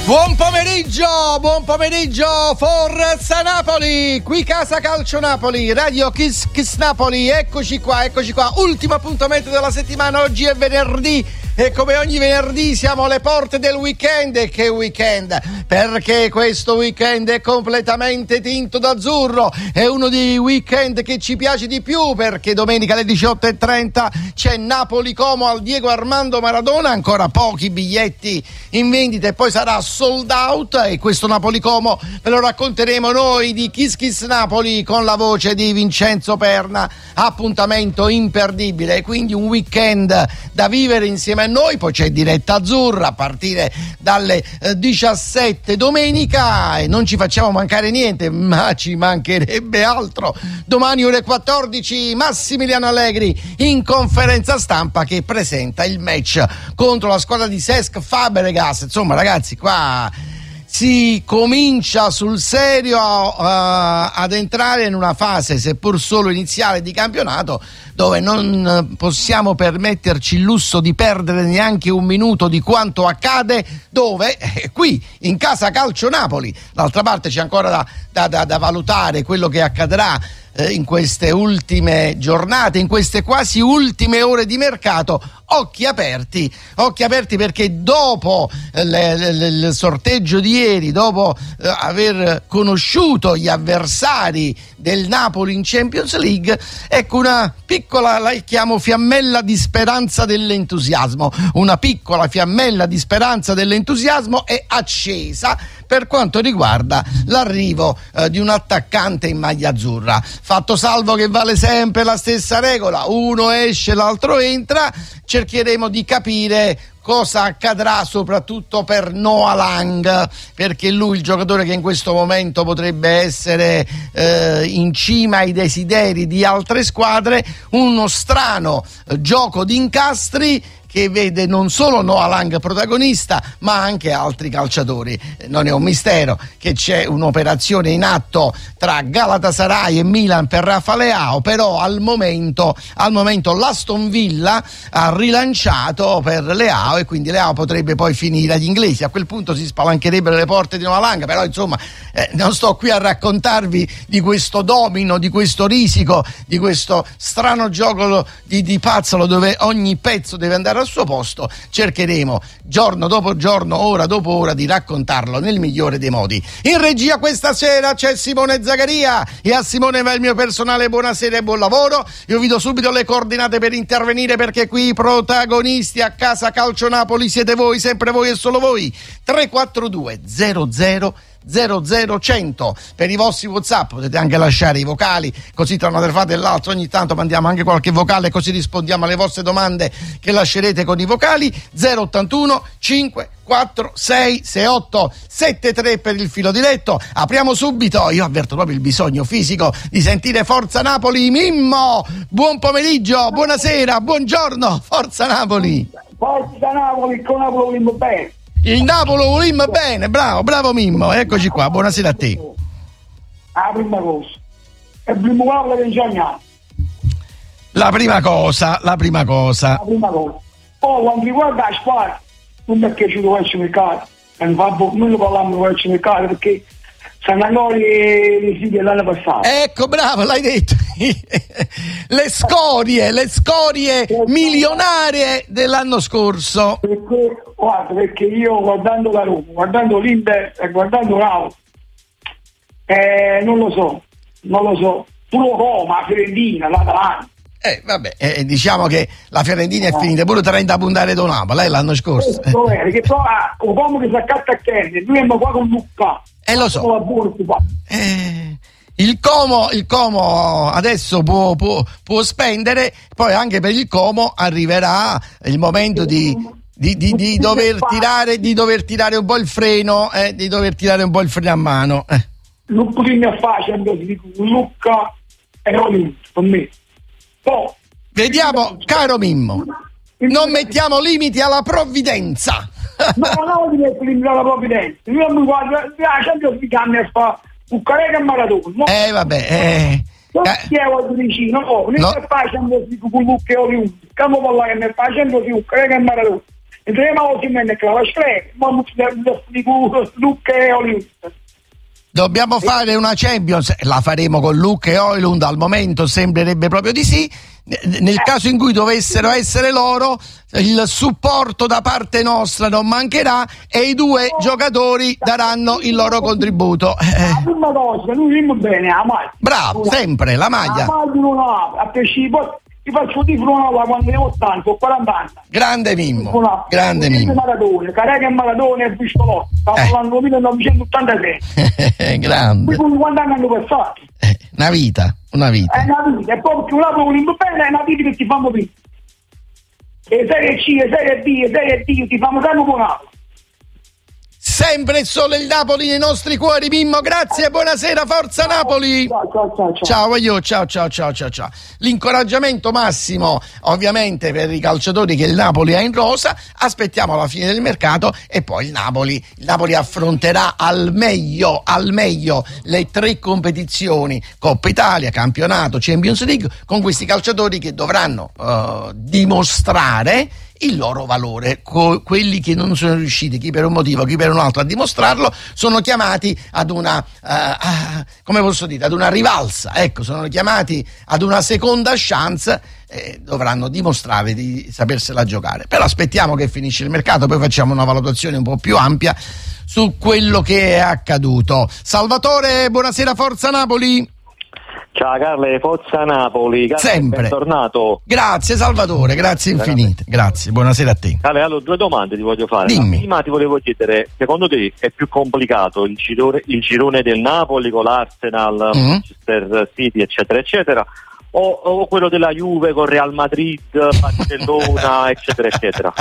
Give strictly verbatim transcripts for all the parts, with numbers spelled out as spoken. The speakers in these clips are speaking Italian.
Buon pomeriggio, buon pomeriggio, Forza Napoli, qui Casa Calcio Napoli, Radio Kiss Kiss Napoli, eccoci qua, eccoci qua, ultimo appuntamento della settimana, oggi è venerdì e come ogni venerdì siamo alle porte del weekend. E che weekend, perché questo weekend è completamente tinto d'azzurro, è uno dei weekend che ci piace di più, perché domenica alle diciotto e trenta c'è Napoli-Como al Diego Armando Maradona, ancora pochi biglietti in vendita e poi sarà sold out, e questo Napoli-Como ve lo racconteremo noi di Kiss Kiss Napoli con la voce di Vincenzo Perna. Appuntamento imperdibile, quindi un weekend da vivere insieme a noi. Poi c'è diretta azzurra a partire dalle eh, diciassette domenica e non ci facciamo mancare niente, ma ci mancherebbe altro. Domani ore quattordici Massimiliano Allegri in conferenza stampa che presenta il match contro la squadra di Cesc Fabregas. Insomma ragazzi, qua si comincia sul serio uh, ad entrare in una fase, seppur solo iniziale, di campionato dove non possiamo permetterci il lusso di perdere neanche un minuto di quanto accade, dove eh, qui in Casa Calcio Napoli. D'altra parte c'è ancora da, da, da, da valutare quello che accadrà eh, in queste ultime giornate, in queste quasi ultime ore di mercato. Occhi aperti, occhi aperti perché dopo eh, le, le, il sorteggio di ieri, dopo eh, aver conosciuto gli avversari del Napoli in Champions League, ecco una piccola, la chiamo fiammella di speranza dell'entusiasmo, una piccola fiammella di speranza dell'entusiasmo è accesa per quanto riguarda l'arrivo eh, di un attaccante in maglia azzurra, fatto salvo che vale sempre la stessa regola, uno esce l'altro entra. Cercheremo di capire cosa accadrà soprattutto per Noah Lang, perché lui il giocatore che in questo momento potrebbe essere eh, in cima ai desideri di altre squadre, uno strano eh, gioco di incastri che vede non solo Noah Lang protagonista ma anche altri calciatori. Non è un mistero che c'è un'operazione in atto tra Galatasaray e Milan per Rafa Leao, però al momento, al momento l'Aston Villa ha rilanciato per Leao e quindi Leao potrebbe poi finire agli inglesi. A quel punto si spalancherebbero le porte di Noah Lang, però insomma eh, non sto qui a raccontarvi di questo domino, di questo risico, di questo strano gioco di, di Pazzolo dove ogni pezzo deve andare al suo posto. Cercheremo giorno dopo giorno, ora dopo ora di raccontarlo nel migliore dei modi. In regia questa sera c'è Simone Zagaria e a Simone va il mio personale buonasera e buon lavoro. Io vi do subito le coordinate per intervenire, perché qui i protagonisti a Casa Calcio Napoli siete voi, sempre voi e solo voi. Tre quattro due zero zero zero zero cento per i vostri WhatsApp, potete anche lasciare i vocali, così tra una telefonata e l'altra ogni tanto mandiamo anche qualche vocale, così rispondiamo alle vostre domande che lascerete con i vocali. Zero ottantuno cinque quattro sei sei otto sette tre per il filo diretto. Apriamo subito, io avverto proprio il bisogno fisico di sentire Forza Napoli. Mimmo, buon pomeriggio, buonasera, buongiorno, Forza Napoli. Forza Napoli, con Napoli volimmo bene. Il Napoli volimmo bene, bravo, bravo Mimmo, eccoci qua, buonasera a te. La prima cosa, è il primo Napoli che insegna. La prima cosa, la prima cosa. La prima cosa. Poi quando riguarda la squadra, non mi è piaciuto questo mercato, non lo parliamo di questo mercato perché sono ancora le sì dell'anno passato. Ecco, bravo, l'hai detto. Le scorie, le scorie milionarie dell'anno scorso. Perché, guarda, perché io guardando la Roma, guardando l'Inter e guardando Raul, eh, non lo so, non lo so, pure Roma, Fiorentina, l'Atalanta. Eh, vabbè, eh, diciamo che la Fiorentina è finita pure trenta puntate da Napoli, eh, l'anno scorso. Questo è, perché poi un uomo che si accatta a Kennedy, noi siamo qua con Luca. Eh, lo so. Eh, il Como, il Como adesso può, può, può spendere, poi anche per il Como arriverà il momento di, di, di, di dover tirare, di dover tirare un po' il freno, eh, di dover tirare un po' il freno a mano. Eh. Luca che mi affaccia, Luca e Olimpo, con me. Poi, vediamo, caro Mimmo, non mettiamo limiti alla provvidenza. Ma non devi mettere limiti alla provvidenza. Io mi guardo, la Champions League a fa un carrega e Maradona. Eh vabbè, eh. Non ti è vicino, no, non mi faccio con Luca e Olimpo, come parlare che mi faccio un carrega e Maradona. Entriamo così e la strega, ma non di Luca e Hollywood. Dobbiamo fare una Champions, la faremo con Luca e Højlund, al momento sembrerebbe proprio di sì. Nel eh. caso in cui dovessero essere loro, il supporto da parte nostra non mancherà e i due oh, giocatori daranno il loro contributo. La prima cosa, noi dimmo bene, la maglia. Bravo, una, sempre, la maglia. La maglia non ha, a prescindere, ti faccio di fronte quando ne ho ottanta o quaranta anni. Grande Mimmo, una, grande Mimmo. Maradona, Careca e Maradona e Bistolotti, stiamo eh. parlando del millenovecentottantasei. Grande. Quindi quanti anni hanno passato? Eh, una vita, una vita. È una vita, e poi più la voglio bene, è una vita che ti fanno prima. E Serie C, e Serie B, e Serie D, ti fanno tanto buonato. Sempre solo il Napoli nei nostri cuori, Mimmo, grazie, buonasera, forza Napoli. Ciao, ciao, ciao, ciao. Ciao, io, ciao, ciao, ciao, ciao, ciao. L'incoraggiamento massimo, ovviamente, per i calciatori che il Napoli ha in rosa. Aspettiamo la fine del mercato e poi il Napoli, il Napoli affronterà al meglio, al meglio le tre competizioni, Coppa Italia, campionato, Champions League, con questi calciatori che dovranno uh, dimostrare il loro valore. Co- quelli che non sono riusciti, chi per un motivo, chi per un altro, a dimostrarlo, sono chiamati ad una uh, uh, come posso dire, ad una rivalsa, ecco, sono chiamati ad una seconda chance e dovranno dimostrare di sapersela giocare. Però aspettiamo che finisce il mercato, poi facciamo una valutazione un po' più ampia su quello che è accaduto. Salvatore, buonasera, forza Napoli. Ciao Carle, forza Napoli. Carle, sempre. Bentornato. Grazie Salvatore, grazie infinite. Grazie, buonasera a te. Carle, allora due domande ti voglio fare. Dimmi. La prima ti volevo chiedere, secondo te è più complicato il girone, il girone del Napoli con l'Arsenal, mm-hmm. Manchester City, eccetera, eccetera, o, o quello della Juve con Real Madrid, Barcellona, eccetera, eccetera?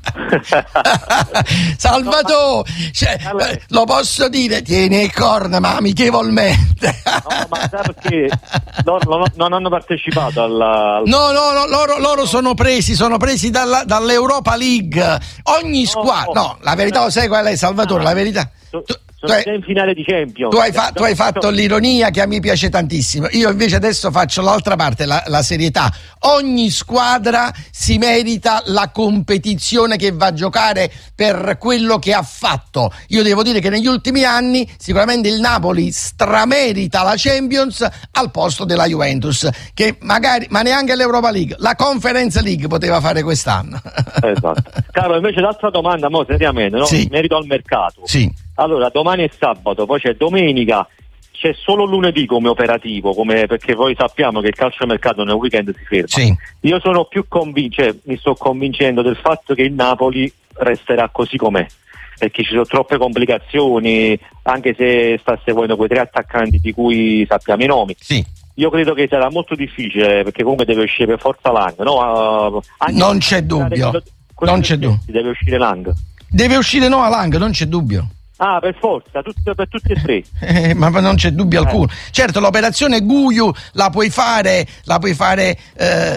Salvatore, cioè, eh, lo posso dire, tieni il corno ma amichevolmente. No, ma sai perché loro non, non hanno partecipato alla, al... no no no loro, loro sono presi sono presi dalla, dall'Europa League ogni squadra. No, no, la verità lo sai qual è, Salvatore? La verità, tu, sono già in finale di Champions. Tu hai, fa- tu hai fatto l'ironia che a me piace tantissimo. Io invece adesso faccio l'altra parte, la, la serietà. Ogni squadra si merita la competizione che va a giocare per quello che ha fatto. Io devo dire che negli ultimi anni sicuramente il Napoli stramerita la Champions al posto della Juventus, che magari, ma neanche l'Europa League, la Conference League poteva fare quest'anno. Esatto. Caro, invece l'altra domanda, mo seriamente, no? Sì. Merito al mercato. Sì. Allora, domani è sabato, poi c'è domenica, c'è solo lunedì come operativo, come, perché poi sappiamo che il calciomercato nel weekend si ferma. Sì. Io sono più convinto, cioè, mi sto convincendo del fatto che il Napoli resterà così com'è, perché ci sono troppe complicazioni, anche se sta seguendo quei tre attaccanti di cui sappiamo i nomi. Sì. Io credo che sarà molto difficile, perché comunque deve uscire per forza Lang, no? Uh, non c'è dubbio, quello, quello non c'è dubbio. Deve uscire Lang. Deve uscire Noah Lang, non c'è dubbio. Ah, per forza, tutto, per tutti e tre. Eh, ma non c'è dubbio eh. alcuno. Certo, l'operazione Guiu la puoi fare, la puoi fare eh,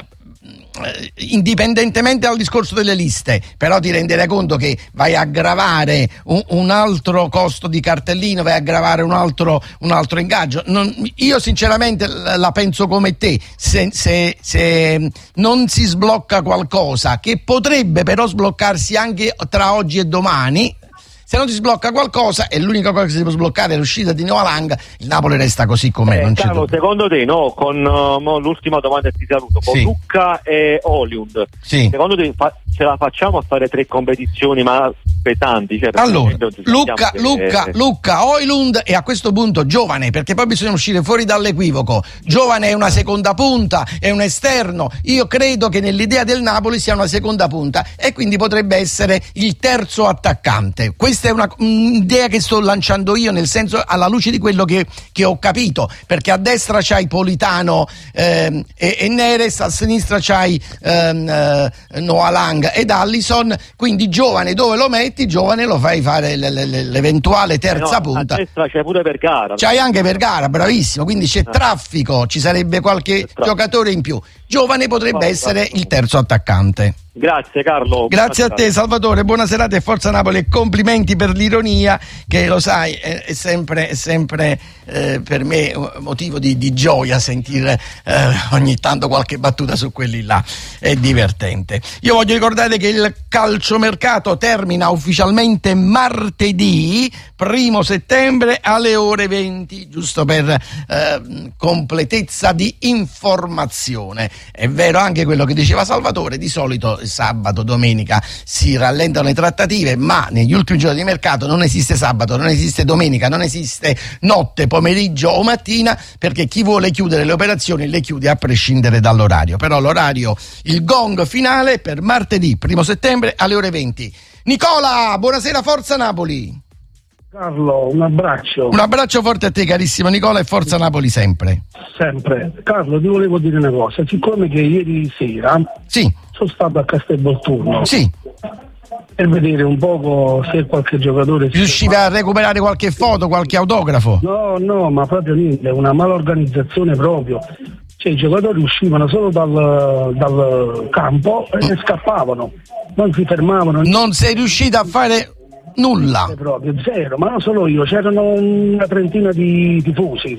indipendentemente dal discorso delle liste, però ti renderai conto che vai a aggravare un, un altro costo di cartellino, vai a aggravare un altro, un altro ingaggio. Non, io sinceramente la penso come te, se, se, se non si sblocca qualcosa, che potrebbe però sbloccarsi anche tra oggi e domani, se non si sblocca qualcosa e l'unica cosa che si può sbloccare è l'uscita di Noah Lang, il Napoli resta così com'è. Eh, non c'è Carlo, secondo te, no, con uh, l'ultima domanda e ti saluto, con sì. Luca e Højlund, sì. secondo te fa- ce la facciamo a fare tre competizioni ma pesanti? Cioè, allora, Luca, che... Luca, Luca, Højlund e a questo punto giovane, perché poi bisogna uscire fuori dall'equivoco. Giovane è una seconda punta, è un esterno. Io credo che nell'idea del Napoli sia una seconda punta e quindi potrebbe essere il terzo attaccante. Questa è una, un'idea che sto lanciando io, nel senso, alla luce di quello che, che ho capito, perché a destra c'hai Politano ehm, e, e Neres, a sinistra c'hai ehm, eh, Noah Lang ed Allison, quindi giovane dove lo metti? Giovane lo fai fare l- l- l'eventuale terza eh no, punta. A destra c'è pure Vergara. C'hai anche Vergara, bravissimo, quindi c'è eh. traffico, ci sarebbe qualche Traffico. giocatore in più. Giovane potrebbe no, essere traffico. il terzo attaccante. Grazie Carlo. Grazie a te Salvatore, buona serata e forza Napoli e complimenti per l'ironia che lo sai è, è sempre, è sempre eh, per me motivo di, di gioia sentire eh, ogni tanto qualche battuta su quelli là, è divertente. Io voglio ricordare che il calciomercato termina ufficialmente martedì primo settembre alle ore venti, giusto per eh, completezza di informazione. È vero anche quello che diceva Salvatore, di solito sabato, domenica si rallentano le trattative, ma negli ultimi giorni di mercato non esiste sabato, non esiste domenica, non esiste notte, pomeriggio o mattina, perché chi vuole chiudere le operazioni le chiude a prescindere dall'orario. Però l'orario, il gong finale per martedì primo settembre alle ore venti. Nicola, buonasera, forza Napoli. Carlo, un abbraccio. Un abbraccio forte a te carissimo Nicola e forza Napoli sempre. Sempre. Carlo, ti volevo dire una cosa, siccome che ieri sera sì. sono stato a Castelvolturno sì. per vedere un poco se qualche giocatore riuscivi a recuperare qualche foto, qualche autografo? No, no, ma proprio niente, una malorganizzazione proprio. Cioè i giocatori uscivano solo dal, dal campo e ne scappavano, non si fermavano. Non sei riuscito a fare nulla? Proprio zero, ma non solo io, c'erano una trentina di tifosi.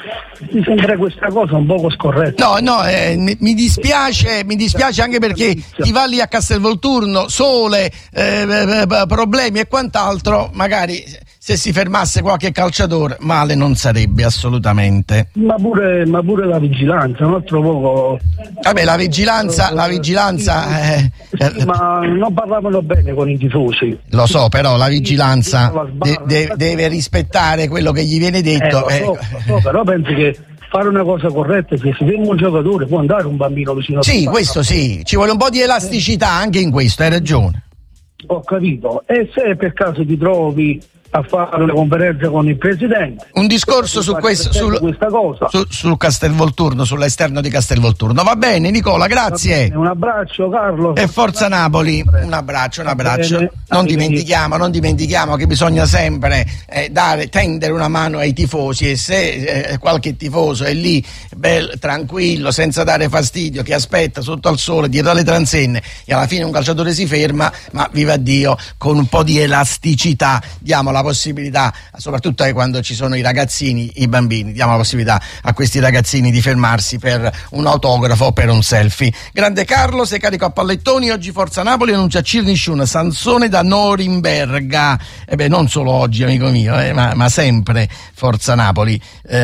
Mi sembra questa cosa un poco scorretta. No, no, eh, mi, mi dispiace, mi dispiace anche perché ti va lì a Castelvolturno, sole, eh, eh, problemi e quant'altro, magari se si fermasse qualche calciatore male non sarebbe assolutamente. Ma pure, ma pure la vigilanza, un altro poco. Vabbè, la vigilanza, la vigilanza. Eh, sì, ma non parlavano bene con i tifosi. Lo so, però la vigilanza de- de- deve rispettare quello che gli viene detto. Eh, lo so, lo so, però penso che fare una cosa corretta, se si ferma un giocatore può andare un bambino vicino a Sì, a questo sì, ci vuole un po' di elasticità anche in questo, hai ragione. Ho capito. E se per caso ti trovi a fare una conferenza con il presidente, un discorso su questo, sul, questa cosa. Su, su Castelvolturno, sull'esterno di Castelvolturno. Va bene Nicola, grazie. Bene, un abbraccio Carlo. E forza Napoli, un abbraccio, un abbraccio. Non dimentichiamo, non dimentichiamo che bisogna sempre eh, dare, tendere una mano ai tifosi, e se eh, qualche tifoso è lì bel, tranquillo, senza dare fastidio, che aspetta sotto al sole, dietro alle transenne, e alla fine un calciatore si ferma, ma viva Dio, con un po' di elasticità diamo la possibilità, soprattutto quando ci sono i ragazzini, i bambini, diamo la possibilità a questi ragazzini di fermarsi per un autografo o per un selfie. Grande Carlo, sei carico a pallettoni, oggi Forza Napoli annuncia Cirnisciun Sansone da Norimberga. E beh, non solo oggi amico mio, eh, ma, ma sempre Forza Napoli.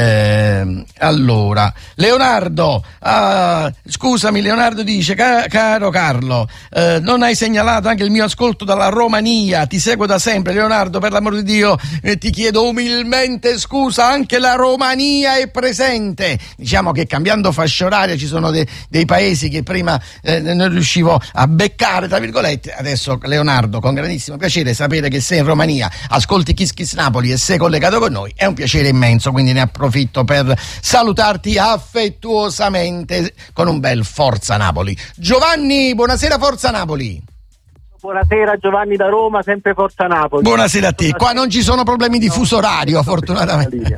Eh, allora, Leonardo, ah, scusami, Leonardo dice, ca- caro Carlo, eh, non hai segnalato anche il mio ascolto dalla Romania, ti seguo da sempre Leonardo, per l'amor di Dio eh, ti chiedo umilmente scusa, anche la Romania è presente. Diciamo che cambiando fascia oraria ci sono de- dei paesi che prima eh, non riuscivo a beccare, tra virgolette. Adesso Leonardo, con grandissimo piacere sapere che sei in Romania, ascolti Kiss Kiss Napoli e sei collegato con noi, è un piacere immenso, quindi ne approfitto per salutarti affettuosamente con un bel Forza Napoli. Giovanni, buonasera Forza Napoli. Buonasera Giovanni da Roma, sempre Forza Napoli. Buonasera a te, qua non ci sono problemi di fuso orario fortunatamente.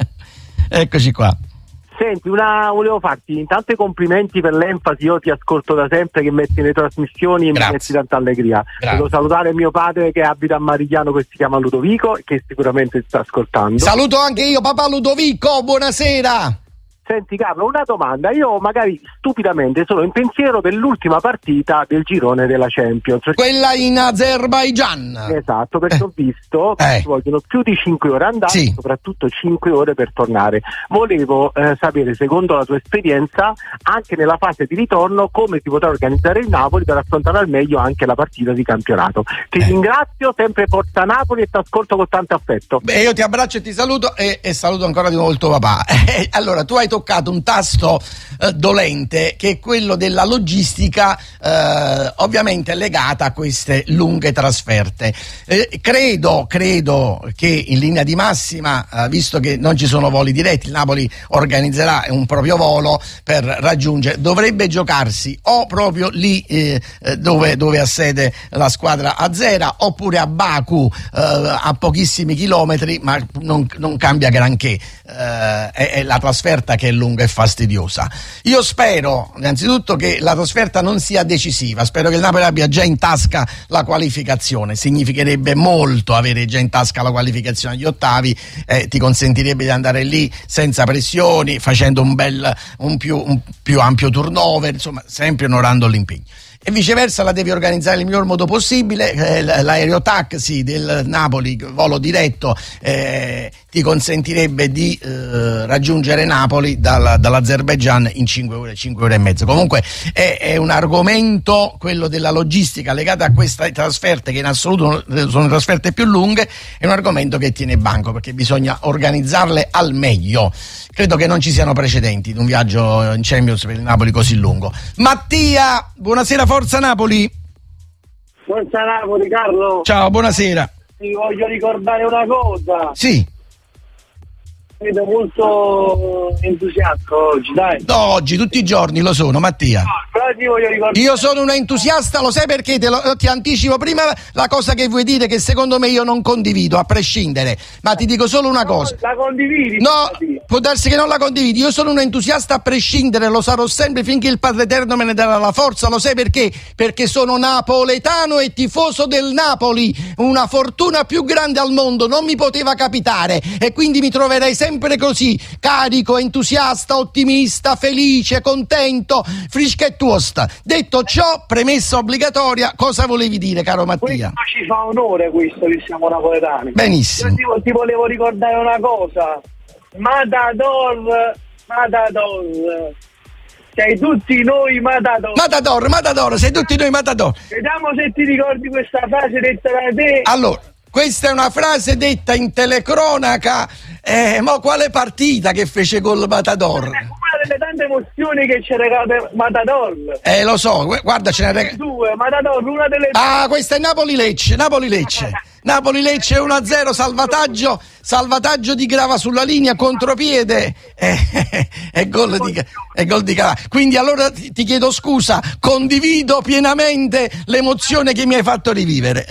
Eccoci qua. Senti, una, volevo farti intanto i complimenti per l'enfasi, io ti ascolto da sempre che metti le trasmissioni e Grazie. mi metti tanta allegria. Grazie. Volevo salutare mio padre che abita a Marigliano, che si chiama Ludovico e che sicuramente sta ascoltando. Saluto anche io papà Ludovico, buonasera. Senti Carlo, una domanda, io magari stupidamente sono in pensiero dell'ultima partita del girone della Champions. Quella in Azerbaigian. Esatto, perché Eh. ho visto che Eh. ci vogliono più di cinque ore andare, Sì. soprattutto cinque ore per tornare. Volevo eh, sapere, secondo la tua esperienza, anche nella fase di ritorno, come si potrà organizzare il Napoli per affrontare al meglio anche la partita di campionato. Ti Eh. ringrazio, sempre Forza Napoli, e ti ascolto con tanto affetto. Beh, io ti abbraccio e ti saluto e, e saluto ancora di nuovo il tuo papà. Eh, allora, tu hai toccato un tasto eh, dolente, che è quello della logistica, eh, ovviamente legata a queste lunghe trasferte. Eh, credo, credo che in linea di massima, eh, visto che non ci sono voli diretti, il Napoli organizzerà un proprio volo per raggiungere, dovrebbe giocarsi o proprio lì eh, dove, dove ha sede la squadra azera, oppure a Baku, eh, a pochissimi chilometri, ma non, non cambia granché. Eh, è, è la trasferta che che è lunga e fastidiosa. Io spero innanzitutto che la trasferta non sia decisiva, spero che il Napoli abbia già in tasca la qualificazione, significherebbe molto avere già in tasca la qualificazione agli ottavi, eh, ti consentirebbe di andare lì senza pressioni, facendo un bel un più, un più ampio turnover, insomma sempre onorando l'impegno. E viceversa la devi organizzare nel miglior modo possibile, eh, l'aerotaxi del Napoli, volo diretto, eh, ti consentirebbe di eh, raggiungere Napoli dal, dall'Azerbaigian in cinque ore, cinque ore e mezzo. Comunque è, è un argomento, quello della logistica legata a queste trasferte, che in assoluto sono le trasferte più lunghe, è un argomento che tiene banco, perché bisogna organizzarle al meglio. Credo che non ci siano precedenti di un viaggio in Champions per il Napoli così lungo. Mattia, buonasera, Forza Napoli. Forza Napoli, Carlo. Ciao, buonasera. Ti voglio ricordare una cosa. Sì. Vedo molto entusiasta oggi, dai. No, oggi, tutti i giorni lo sono, Mattia. No, però ti voglio ricordare. Io sono un entusiasta, lo sai perché? Te lo, ti anticipo prima la cosa che vuoi dire, che secondo me io non condivido, a prescindere. Ma ti dico solo una cosa. La condividi? No, può darsi che non la condividi. Io sono un entusiasta a prescindere, lo sarò sempre finché il Padre Eterno me ne darà la forza. Lo sai perché? Perché sono napoletano e tifoso del Napoli. Una fortuna più grande al mondo non mi poteva capitare, e quindi mi troverei sempre sempre così, carico, entusiasta, ottimista, felice, contento, frischettuosta. Detto ciò, premessa obbligatoria, cosa volevi dire, caro Mattia? Questo ci fa onore, questo che siamo napoletani. Benissimo. Io ti, ti volevo ricordare una cosa. Matador, Matador. Sei tutti noi Matador. Matador, Matador, sei tutti noi Matador. Vediamo se ti ricordi questa frase detta da te. Allora, questa è una frase detta in telecronaca. Eh, ma quale partita che fece gol Matador? È una delle tante emozioni che ci regala Matador. Eh, lo so, guarda, ce ne regala due, Matador, una delle Ah, questa è Napoli-Lecce, Napoli-Lecce. Napoli-Lecce uno a zero, salvataggio, salvataggio di Grava sulla linea, contropiede e eh, eh, gol di, eh, gol di Grava. Quindi allora ti, ti chiedo scusa, condivido pienamente l'emozione che mi hai fatto rivivere.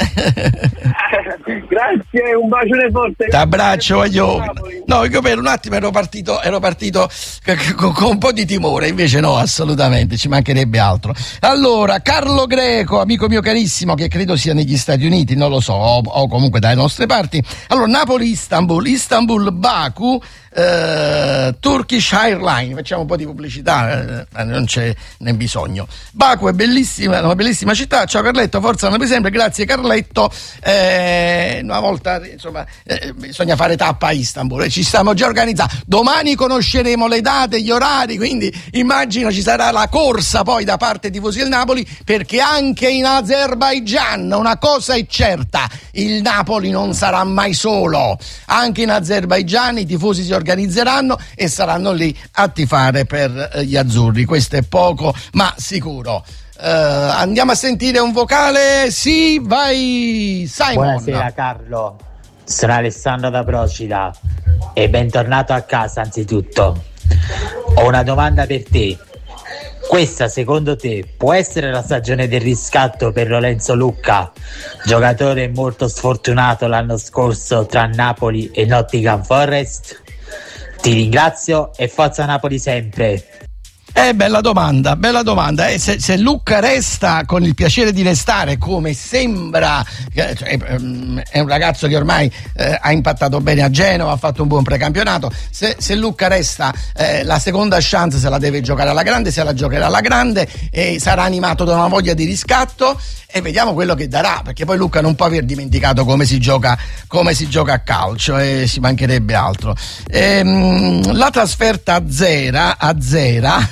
Grazie, un bacione forte. T'abbraccio, voglio. No, io per un attimo ero partito, ero partito con, con un po' di timore, invece no, assolutamente, ci mancherebbe altro. Allora, Carlo Greco, amico mio carissimo, che credo sia negli Stati Uniti, non lo so, o, o comunque dalle nostre parti. Allora, Napoli-Istanbul, Istanbul-Baku, eh, Turkish Airlines, facciamo un po' di pubblicità, eh, non c'è ne bisogno. Baku è bellissima, una bellissima città. Ciao Carletto, forza Napoli sempre, grazie Carletto. Eh, una volta, insomma, eh, bisogna fare tappa a Istanbul, e ci stiamo già organizzando. Domani conosceremo le date, gli orari, quindi immagino ci sarà la corsa poi da parte dei tifosi del Napoli, perché anche in Azerbaigian una cosa è certa: il Napoli non sarà mai solo. Anche in Azerbaigian i tifosi si organizzeranno e saranno lì a tifare per gli azzurri. Questo è poco ma sicuro. Uh, andiamo a sentire un vocale. Sì, vai Simon. Buonasera Carlo, sono Alessandro da Procida e bentornato a casa. Anzitutto ho una domanda per te. Questa secondo te può essere la stagione del riscatto per Lorenzo Lucca, giocatore molto sfortunato l'anno scorso tra Napoli e Nottingham Forest? Ti ringrazio e forza Napoli sempre. Eh, bella domanda, bella domanda. Eh, se, se Lucca resta, con il piacere di restare, come sembra, eh, cioè, è un ragazzo che ormai eh, ha impattato bene a Genova, ha fatto un buon precampionato. Se, se Lucca resta, eh, la seconda chance se la deve giocare alla grande, se la giocherà alla grande, e sarà animato da una voglia di riscatto, e vediamo quello che darà, perché poi Lucca non può aver dimenticato come si gioca, come si gioca a calcio, e ci mancherebbe altro. Ehm, la trasferta a Zera, a Zera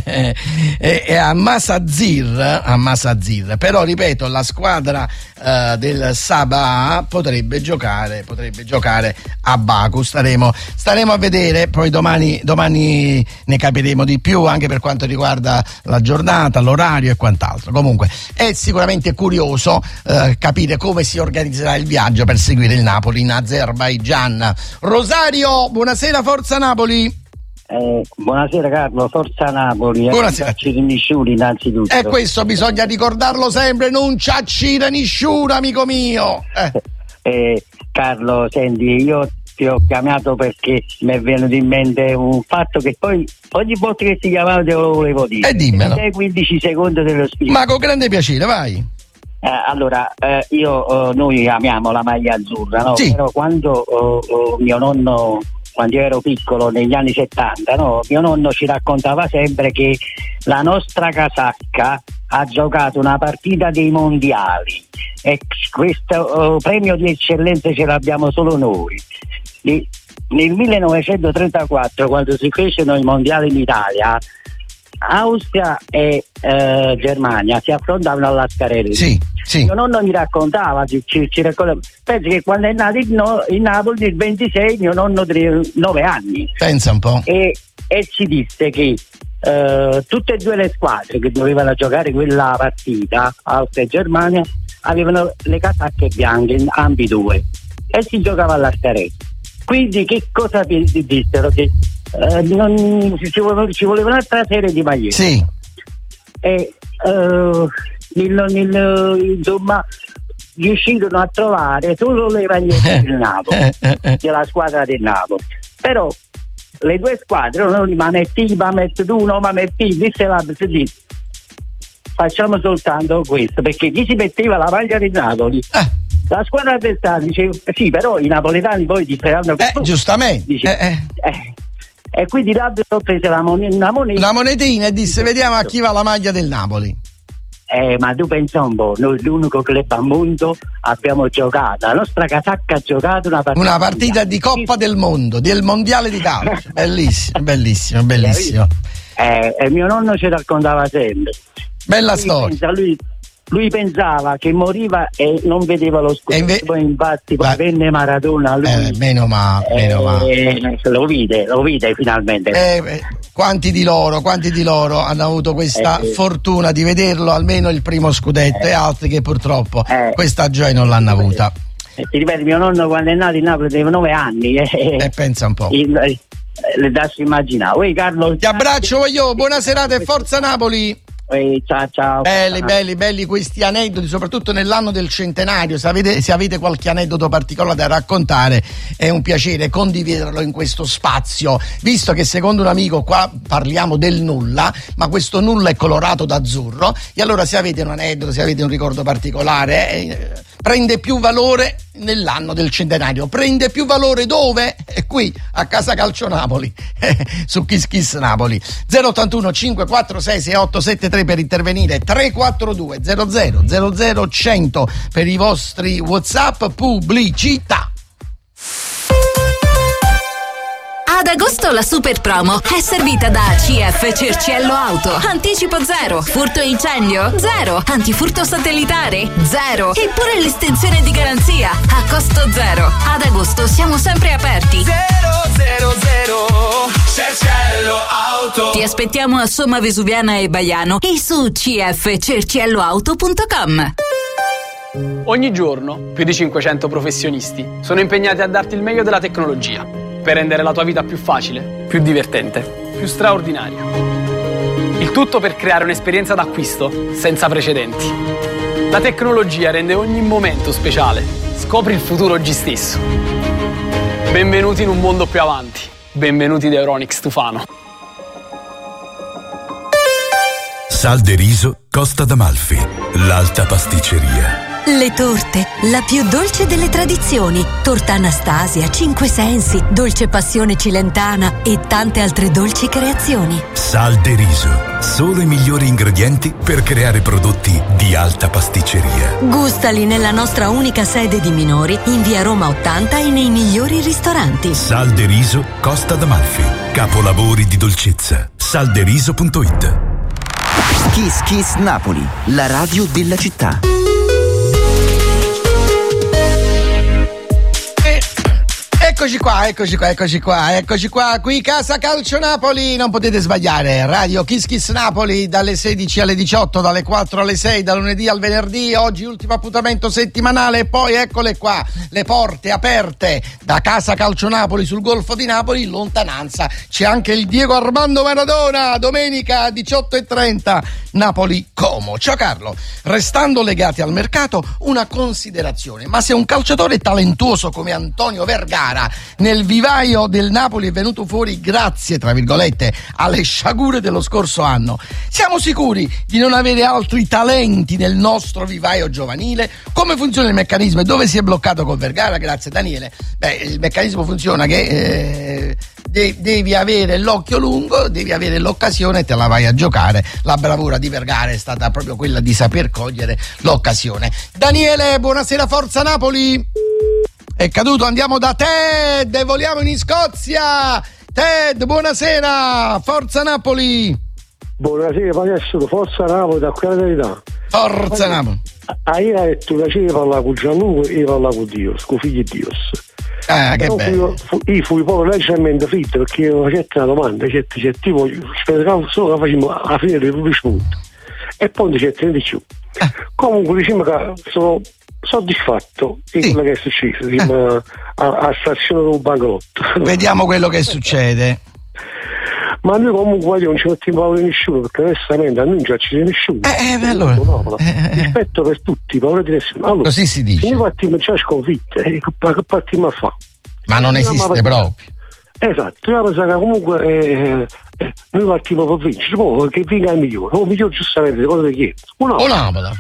è a Masazir, a Masazir, però ripeto, la squadra uh, del Sabah potrebbe giocare, potrebbe giocare a Baku. Staremo, staremo a vedere, poi domani, domani ne capiremo di più anche per quanto riguarda la giornata, l'orario e quant'altro. Comunque è sicuramente curioso uh, capire come si organizzerà il viaggio per seguire il Napoli in Azerbaigian. Rosario, buonasera, forza Napoli. Eh, buonasera Carlo, forza Napoli. Buonasera. Nisciuri innanzitutto. E questo bisogna ricordarlo sempre, non ciaccire nisciura, amico mio. Eh. Eh, Carlo, senti, io ti ho chiamato perché mi è venuto in mente un fatto che poi ogni volta che ti chiamavo te lo volevo dire. E dimmelo. Sei quindici secondi dello spiego. Ma con grande piacere, vai. Eh, allora, eh, io, eh, noi amiamo la maglia azzurra, no? Sì. Però quando eh, eh, mio nonno, quando io ero piccolo, negli anni settanta, no? Mio nonno ci raccontava sempre che la nostra casacca ha giocato una partita dei mondiali e questo uh, premio di eccellenza ce l'abbiamo solo noi. E nel millenovecentotrentaquattro, quando si fecero i mondiali in Italia, Austria e eh, Germania si affrontavano alla Scarelli. Sì, sì. Mio nonno mi raccontava, ci, ci, ci raccontava, penso che quando è nato in, no, in Napoli il ventisei, mio nonno aveva nove anni. Pensa un po'. E, e ci disse che Uh, tutte e due le squadre che dovevano giocare quella partita, Austria e Germania, avevano le casacche bianche, ambidue, e si giocava alla Scarelli. Quindi che cosa vi dissero? Che uh, non, ci, voleva, ci voleva un'altra serie di magliette. Sì. E uh, nel, nel, insomma riuscirono a trovare solo le magliette del Napoli, della squadra del Napoli. Però le due squadre, non ma metti, ma metti tu, no, ma metti, disse la disse, facciamo soltanto questo, perché chi si metteva la maglia di Napoli, eh. la squadra avversaria diceva sì, però i napoletani poi diceranno eh, giustamente dice, eh, eh. Eh, e quindi l'arbitro prese la mon- una moneta una monetina e disse vediamo a chi va la maglia del Napoli. Eh, ma tu pensa un po', noi l'unico club al mondo abbiamo giocato, la nostra casacca ha giocato una partita, una partita di Coppa del Mondo, del mondiale di calcio. Bellissimo, bellissimo, bellissimo. Eh, e mio nonno ci raccontava sempre. Bella lui storia. Pensa, lui, lui pensava che moriva e non vedeva lo scudetto, inve- poi infatti poi venne Maradona, lui eh, meno male, meno male. Eh, lo vide, lo vide finalmente. Eh, quanti di loro, quanti di loro hanno avuto questa eh, fortuna di vederlo almeno il primo scudetto eh, e altri che purtroppo eh, questa gioia non l'hanno avuta. Eh, ti ripeto, mio nonno quando è nato in Napoli aveva nove anni e eh, pensa un po'. Il, eh, le dassi immaginare. Oi Carlo, ti abbraccio io, buona serata e forza Napoli. Ehi, ciao ciao. Belli, belli, belli questi aneddoti, soprattutto nell'anno del centenario. Se avete, se avete qualche aneddoto particolare da raccontare, è un piacere condividerlo in questo spazio. Visto che secondo un amico qua parliamo del nulla, ma questo nulla è colorato d'azzurro, e allora se avete un aneddoto, se avete un ricordo particolare, eh, prende più valore nell'anno del centenario. Prende più valore dove? È qui a Casa Calcio Napoli, su Kiss Kiss Napoli. zero ottantuno cinque quattro sei sei otto sette tre per intervenire, tre quattro due zero zero zero zero cento per i vostri WhatsApp. Pubblicità. Ad agosto la super promo è servita da C F Cerciello Auto. Anticipo zero, furto e incendio zero, antifurto satellitare zero, eppure l'estensione di garanzia a costo zero. Ad agosto siamo sempre aperti. zero zero zero Cerciello Auto. Ti aspettiamo a Somma Vesuviana e Baiano e su c f cerciello auto punto com. Ogni giorno più di cinquecento professionisti sono impegnati a darti il meglio della tecnologia per rendere la tua vita più facile, più divertente, più straordinaria. Il tutto per creare un'esperienza d'acquisto senza precedenti. La tecnologia rende ogni momento speciale. Scopri il futuro oggi stesso. Benvenuti in un mondo più avanti. Benvenuti da Euronics Tufano. Sal de riso Costa d'Amalfi, l'alta pasticceria. Le torte, la più dolce delle tradizioni. Torta Anastasia, Cinque Sensi, Dolce Passione Cilentana e tante altre dolci creazioni. Sal de riso, solo i migliori ingredienti per creare prodotti di alta pasticceria. Gustali nella nostra unica sede di Minori, in via Roma ottanta e nei migliori ristoranti. Sal de riso Costa d'Amalfi, capolavori di dolcezza. salderiso punto it. Kiss Kiss Napoli, la radio della città. Eccoci qua, eccoci qua, eccoci qua, eccoci qua, qui Casa Calcio Napoli, non potete sbagliare, Radio Kiss Kiss Napoli dalle sedici alle diciotto, dalle quattro alle sei, dal lunedì al venerdì, oggi ultimo appuntamento settimanale e poi eccole qua, le porte aperte da Casa Calcio Napoli sul Golfo di Napoli, in lontananza c'è anche il Diego Armando Maradona, domenica diciotto e trenta, Napoli-Como. Ciao Carlo, restando legati al mercato, una considerazione, ma se un calciatore talentuoso come Antonio Vergara Scozia nel vivaio del Napoli è venuto fuori grazie, tra virgolette, alle sciagure dello scorso anno. Siamo sicuri di non avere altri talenti nel nostro vivaio giovanile? Come funziona il meccanismo e dove si è bloccato con Vergara? Grazie Daniele. Beh, il meccanismo funziona che eh, de- devi avere l'occhio lungo, devi avere l'occasione e te la vai a giocare. La bravura di Vergara è stata proprio quella di saper cogliere l'occasione. Daniele, buonasera, Forza Napoli. È caduto, andiamo da Ted e voliamo in Scozia. Ted, buonasera, Forza Napoli. Buonasera, ma adesso Forza Napoli, da quella verità. Forza Napoli. Ah, io ho detto che io parlavo con Gianluca e io parlavo con Dio, con figli di Dio. Ah, che bello. Fu, io fui proprio leggermente fritto perché io facevo una domanda, c'è, c'è tipo, speravo solo che facciamo alla fine del punto. E poi c'è di più. Ah. Comunque diciamo che sono soddisfatto di sì. quello che è successo diciamo, ah. a, a stazione del bancotto. Vediamo quello che succede. Ma noi comunque non ci mettiamo paura di nessuno, perché onestamente a noi non ci c'è nessuno. Eh, eh, allora. No, eh, rispetto per tutti, paura di nessuno. Allora, così si dice. Se noi partiamo già sconfitte, eh, che partiamo a fare? Ma non esiste proprio. Esatto, io penso che comunque eh, eh, noi partiamo per vincere, poi che vinca il migliore, o migliore giustamente, cosa che chiedo? Un'apola.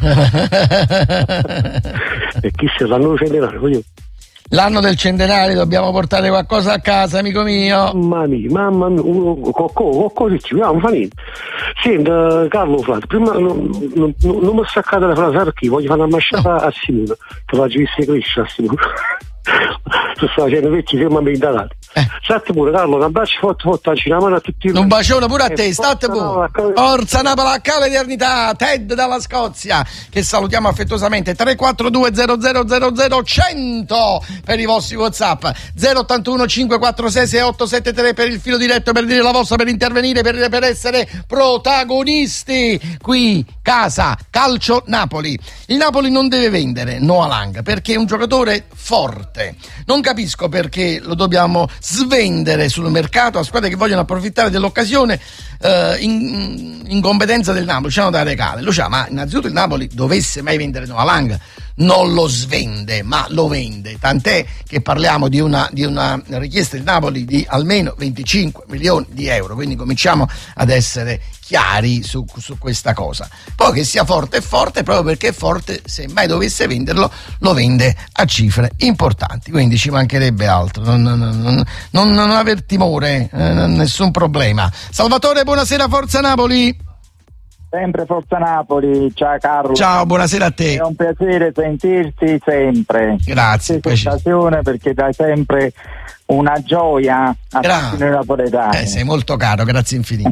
E chi se l'anno centenario, voglio. L'anno del centenario dobbiamo portare qualcosa a casa, amico mio. Mamma mia, mamma mia, qualcosa ci non fa niente. Senta, Carlo Flato, prima non, non, non mi staccate la frase perché voglio fare una masciata a Simone, che faccio viste crescere a Simone. Sto facendo vecchi ferma ambientati. Eh. State pure Carlo, un bacio forte forte a mano a tutti. Un bacione pure a te, state pure. Forza Napoli a cala eternità, Ted dalla Scozia, che salutiamo affettuosamente. Tre quattro due zero zero zero zero cento per i vostri WhatsApp, zero ottantuno cinque quattro sei sei otto sette tre per il filo diretto, per dire la vostra, per intervenire, per, per essere protagonisti. Qui Casa Calcio Napoli. Il Napoli non deve vendere Noah Lang perché è un giocatore forte. Non capisco perché lo dobbiamo svendere sul mercato a squadre che vogliono approfittare dell'occasione eh, in, in competenza del Napoli. Ci hanno da regale. Lo sa, ma innanzitutto il Napoli dovesse mai vendere Noah Lang non lo svende, ma lo vende, tant'è che parliamo di una, di una richiesta del Napoli di almeno venticinque milioni di euro, quindi cominciamo ad essere chiari su, su questa cosa. Poi che sia forte è forte, proprio perché è forte, se mai dovesse venderlo lo vende a cifre importanti, quindi ci mancherebbe altro. Non, non, non, non, non aver timore, eh, nessun problema. Salvatore, buonasera, Forza Napoli. Sempre Forza Napoli, ciao Carlo. Ciao, buonasera a te. È un piacere sentirti sempre. Grazie. Questa occasione perché dai sempre una gioia a Gra- tutti noi napoletani. Eh, sei molto caro, grazie infinite.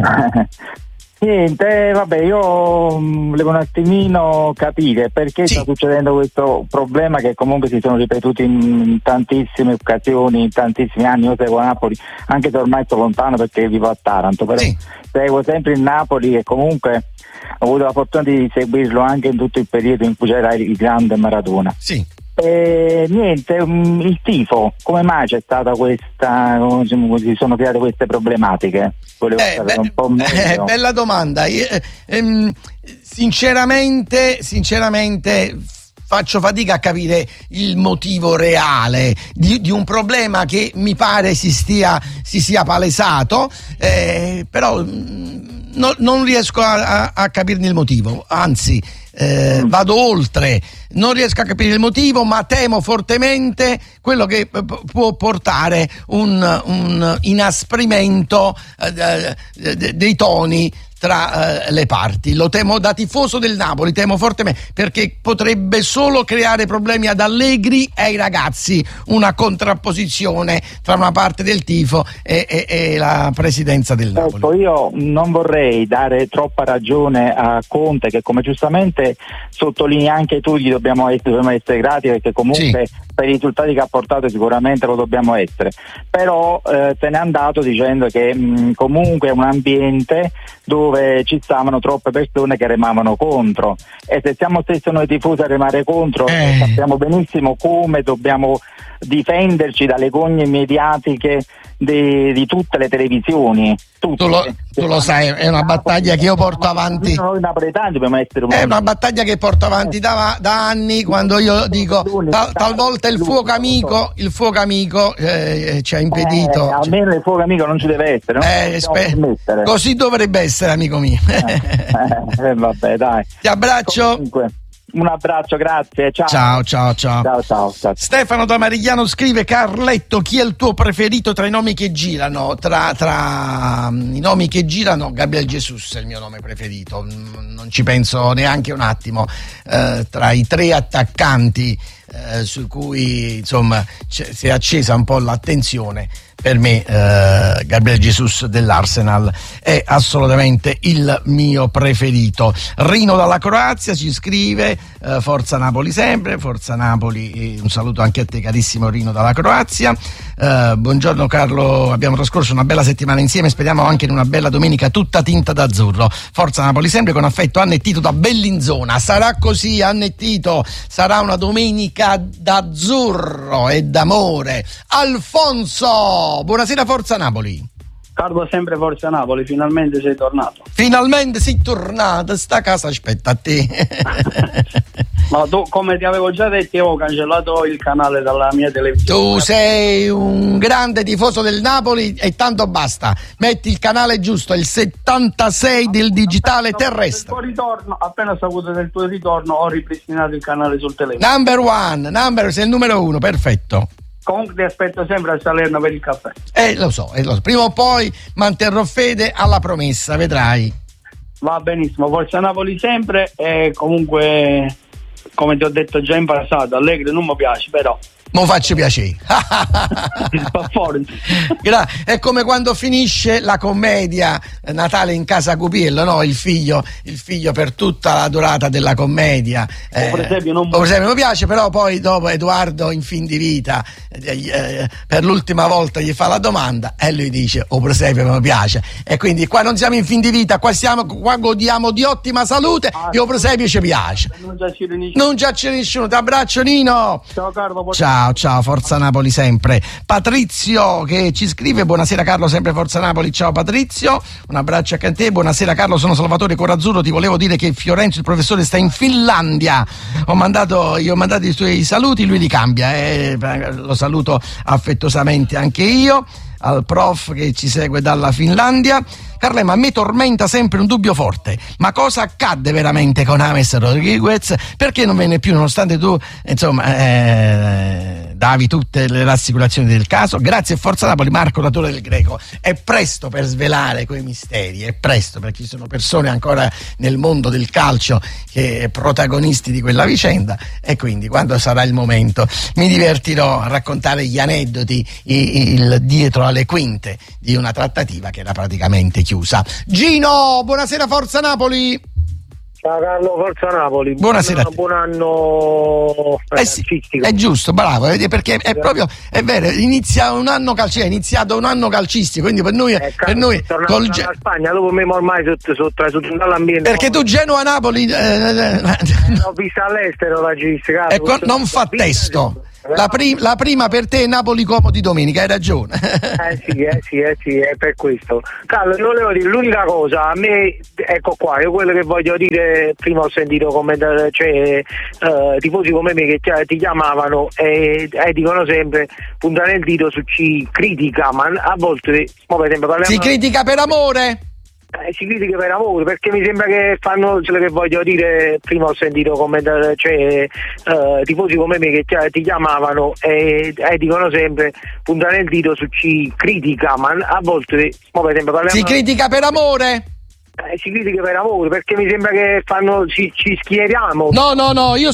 Niente, vabbè, io mh, volevo un attimino capire perché sì. sta succedendo questo problema che comunque si sono ripetuti in tantissime occasioni, in tantissimi anni. Io seguo Napoli, anche se ormai sto lontano perché vivo a Taranto, però sì. seguo sempre il Napoli e comunque ho avuto la fortuna di seguirlo anche in tutto il periodo in cui c'era il grande Maradona. Sì. E niente, um, il tifo, come mai c'è stata questa, come si sono create queste problematiche? Volevo eh, sapere be- un po' meglio. Eh, bella domanda. Io, ehm, sinceramente, sinceramente faccio fatica a capire il motivo reale di, di un problema che mi pare si stia si sia palesato, eh, però mh, no, non riesco a, a, a capirne il motivo, anzi eh, mm. vado oltre, non riesco a capire il motivo, ma temo fortemente quello che p- può portare un, un inasprimento eh, de- dei toni tra eh, le parti. Lo temo da tifoso del Napoli, temo fortemente, perché potrebbe solo creare problemi ad Allegri e ai ragazzi, una contrapposizione tra una parte del tifo e, e, e la presidenza del Napoli. Ecco, io non vorrei dare troppa ragione a Conte, che come giustamente sottolinei anche tu, gli dobbiamo essere, dobbiamo essere grati, perché comunque sì. per i risultati che ha portato sicuramente lo dobbiamo essere, però eh, se n'è andato dicendo che mh, comunque è un ambiente dove ci stavano troppe persone che remavano contro, e se siamo stessi noi tifosi a remare contro eh. sappiamo benissimo come dobbiamo difenderci dalle gogne mediatiche di, di tutte le televisioni. Tutte. Tu, lo, tu lo sai, è una battaglia che io porto avanti. Noi napoletani dobbiamo essere un... È una battaglia che porto avanti da, da anni, quando io dico tal, talvolta il fuoco amico, il fuoco amico eh, ci ha impedito. Eh, almeno il fuoco amico non ci deve essere, no? Eh, spe- così dovrebbe essere, amico mio. Eh, eh, vabbè, dai. Ti abbraccio. Comunque, un abbraccio, grazie. Ciao. Ciao, ciao, ciao. Ciao, ciao, ciao. Stefano da Marigliano scrive: Carletto, chi è il tuo preferito tra i nomi che girano? Tra, tra i nomi che girano, Gabriel Jesus è il mio nome preferito, non ci penso neanche un attimo. Eh, tra i tre attaccanti eh, su cui insomma si è accesa un po' l'attenzione, per me eh, Gabriel Jesus dell'Arsenal è assolutamente il mio preferito. Rino dalla Croazia ci scrive eh, Forza Napoli sempre, Forza Napoli, e un saluto anche a te carissimo Rino dalla Croazia. Eh, buongiorno Carlo, abbiamo trascorso una bella settimana insieme, speriamo anche in una bella domenica tutta tinta d'azzurro. Forza Napoli sempre, con affetto, Annettito da Bellinzona. Sarà così, Annettito, sarà una domenica d'azzurro e d'amore. Alfonso, buonasera Forza Napoli. Carlo sempre Forza Napoli, finalmente sei tornato. Finalmente sei tornato, sta casa aspetta a te. Ma tu, come ti avevo già detto, io ho cancellato il canale dalla mia televisione. Tu sei un grande tifoso del Napoli e tanto basta. Metti il canale giusto, il settantasei del digitale terrestre. Del tuo ritorno, appena ho saputo del tuo ritorno, ho ripristinato il canale sul telefono. Number one, number, sei il numero uno, perfetto. Comunque ti aspetto sempre a Salerno per il caffè. Eh, lo so, eh, lo so. Prima o poi manterrò fede alla promessa, vedrai. Va benissimo, Forza Napoli sempre, e comunque, come ti ho detto già in passato, Allegri non mi piace, però mo faccio piacere. È come quando finisce la commedia Natale in casa Cupiello, no? Il figlio, il figlio per tutta la durata della commedia. Eh, per esempio, non per esempio mi piace, però poi dopo Edoardo in fin di vita eh, eh, per l'ultima volta gli fa la domanda e lui dice oh per esempio mi piace, e quindi qua non siamo in fin di vita, qua siamo, qua godiamo di ottima salute. Ah, io per esempio ci piace. Non già c'è nessuno. Ti abbraccio Nino. Ciao Carlo. Ciao. Ciao, ciao, Forza Napoli sempre. Patrizio che ci scrive: buonasera Carlo, sempre Forza Napoli. Ciao Patrizio, un abbraccio anche a te. Buonasera Carlo, sono Salvatore Corazzurro, ti volevo dire che Fiorenzo il professore sta in Finlandia. Ho mandato, gli ho mandato i suoi saluti, lui li cambia, eh, lo saluto affettuosamente anche io al prof che ci segue dalla Finlandia. Carle, ma a me tormenta sempre un dubbio forte: ma cosa accadde veramente con James Rodriguez? Perché non venne più, nonostante tu insomma eh, davi tutte le rassicurazioni del caso? Grazie Forza Napoli, Marco Latore del Greco. È presto per svelare quei misteri, è presto, perché ci sono persone ancora nel mondo del calcio che protagonisti di quella vicenda, e quindi quando sarà il momento mi divertirò a raccontare gli aneddoti, il dietro alle quinte di una trattativa che era praticamente chiusa. Gino, buonasera Forza Napoli. Ciao Carlo, Forza Napoli. Buonasera. Buon anno eh sì, è giusto, bravo, perché è proprio, è vero, inizia un anno calcistico, è iniziato un anno calcistico, quindi per noi, eh, per noi col Ge- Spagna, dopo me ormai sotto sotto sotto l'ambiente. Perché tu Genoa-Napoli eh, eh, l'ho vista all'estero la gistica. Ecco, non fa testo. La, prim- la prima per te è Napoli-Como di domenica, hai ragione. Eh sì, eh sì, eh sì, è per questo. Carlo, non volevo dire, l'unica cosa, a me, ecco qua, io quello che voglio dire, prima ho sentito commentare, cioè, eh, tifosi come me che ti, ti chiamavano e, e dicono sempre, puntare il dito su chi critica, ma a volte, per esempio, parliamo... Si critica per amore? Eh, si critica per amore, perché mi sembra che fanno quello che voglio dire. Prima ho sentito commentare, cioè eh, tifosi come me che ti, ti chiamavano e, e dicono sempre puntare il dito su chi critica, ma a volte, per esempio, parliamo... Si critica per amore? Eh, si critica per amore, perché mi sembra che fanno ci, ci schieriamo. No, no, no, io